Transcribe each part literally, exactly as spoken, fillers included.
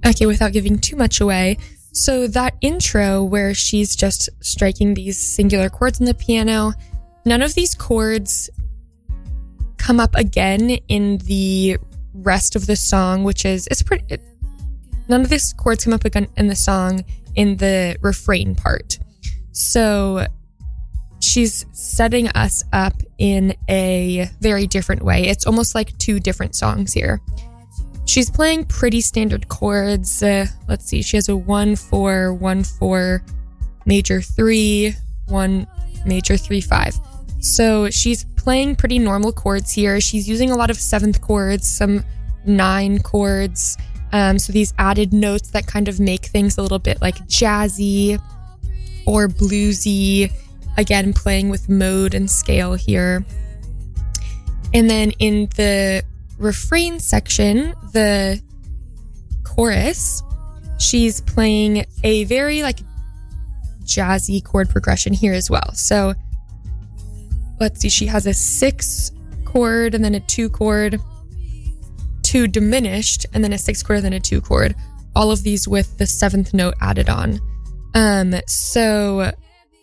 Okay, without giving too much away. So that intro where she's just striking these singular chords on the piano, none of these chords come up again in the rest of the song, which is, it's pretty, it, none of these chords come up again in the song in the refrain part. So she's setting us up in a very different way. It's almost like two different songs here. She's playing pretty standard chords. Uh, let's see, she has a one, four, one, four, major three, one, major three, five. So she's playing pretty normal chords here. She's using a lot of seventh chords, some nine chords. Um, so these added notes that kind of make things a little bit like jazzy or bluesy. Again, playing with mode and scale here. And then in the refrain section, the chorus, she's playing a very like jazzy chord progression here as well. So let's see, she has a six chord and then a two chord, two diminished, and then a six chord and then a two chord. All of these with the seventh note added on. Um, so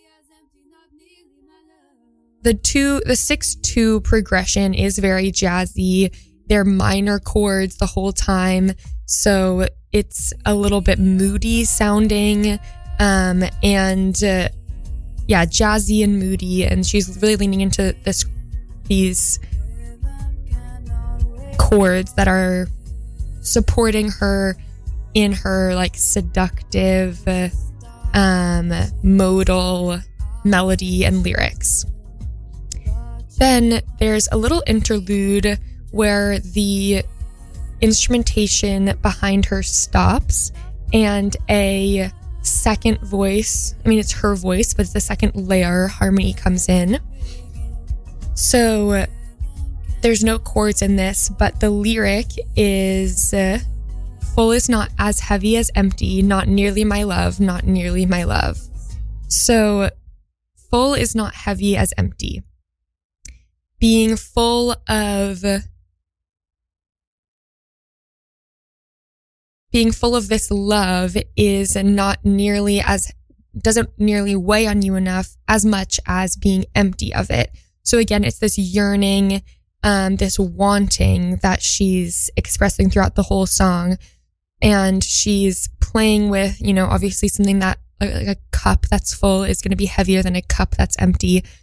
the two, the six two progression is very jazzy. They're minor chords the whole time, so it's a little bit moody sounding, um, and uh, yeah, jazzy and moody. And she's really leaning into this, these chords that are supporting her in her like seductive, uh, um, modal melody and lyrics. Then there's a little interlude where the instrumentation behind her stops and a second voice, I mean, it's her voice, but it's the second layer harmony comes in. So there's no chords in this, but the lyric is uh, full is not as heavy as empty, not nearly my love, not nearly my love. So full is not heavy as empty. Being full of being full of this love is not nearly as, doesn't nearly weigh on you enough as much as being empty of it. So again, it's this yearning, um, this wanting that she's expressing throughout the whole song. And she's playing with, you know, obviously something that like a cup that's full is going to be heavier than a cup that's empty.